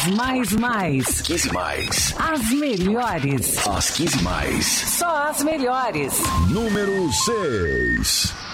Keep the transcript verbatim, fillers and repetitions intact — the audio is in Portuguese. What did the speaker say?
mais mais. quinze mais. As melhores. As quinze mais. Só as melhores. Número seis.